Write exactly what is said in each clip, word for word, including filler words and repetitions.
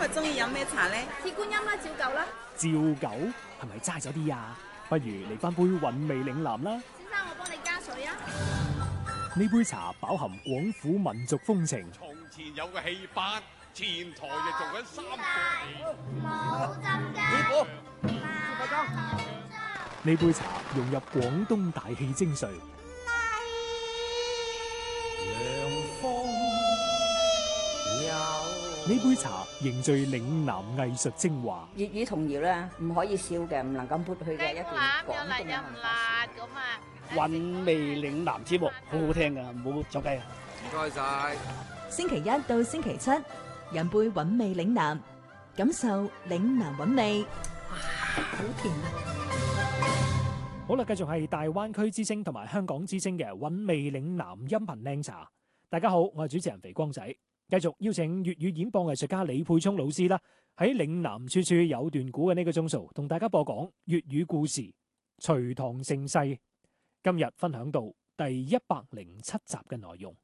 佢中意飲咩茶咧？ 鐵觀音啦，照舊啦。 照舊係咪齋咗啲啊？不如嚟翻杯韻味嶺南啦。 先生，我幫你加水啊。 呢杯茶飽含廣府民族風情。 從前有個戲班，前台就做緊三個冇浸㗎。 呢杯茶融入廣東大氣精髓。呢杯茶凝聚嶺南藝術精華。 粵語童謠咧，唔可以少嘅，唔能夠抹去嘅一段廣東嘅文化。 韻味嶺南節目好好聽㗎，唔好走雞啊！ 唔該晒。 星期一到星期七，飲杯韻味嶺南，感受嶺南韻味。哇，好甜啊！ 好啦，繼續係大灣區之聲同埋香港之聲嘅韻味嶺南音頻靚茶。大家好，我係主持人肥光仔。繼續邀請粵語演播藝術家李沛聰老師啦，喺嶺南處處有段古嘅呢個鐘數，同大家播講粵語故事《隋唐盛世》。今日分享到第一百零七集嘅內容。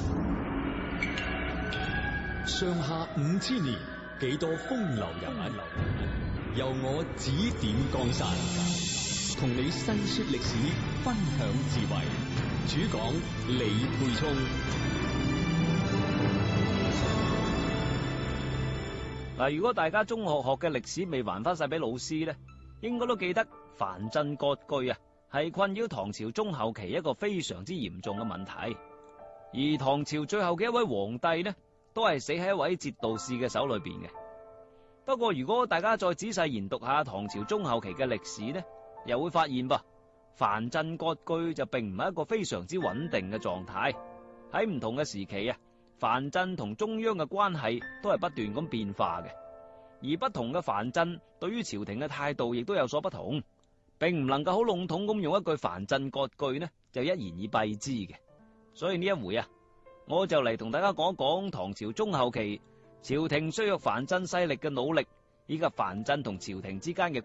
上下五千年，幾多風流人物，由我指點江山，同你細說歷史，分享智慧。主講李沛聰。 嗱，如果大家中學學嘅歷史未還翻晒俾老師咧，應該都記得藩鎮割據啊，係困擾唐朝中後期一個非常之嚴重嘅問題。而唐朝最後嘅一位皇帝呢，都係死喺一位節度使嘅手裏邊嘅。不過如果大家再仔細研讀下唐朝中後期嘅歷史呢，又會發現噃，藩鎮割據就並唔係一個非常之穩定嘅狀態。喺唔同嘅時期啊，藩鎮同中央嘅關係都係不斷咁變化嘅，而不同嘅藩鎮對於朝廷嘅態度亦都有所不同，並唔能夠好籠統咁用一句藩鎮割據呢就一言以蔽之嘅。所以呢一回啊，我就嚟同大家講一講唐朝中後期朝廷削弱藩鎮勢力嘅努力，以及藩鎮同朝廷之間嘅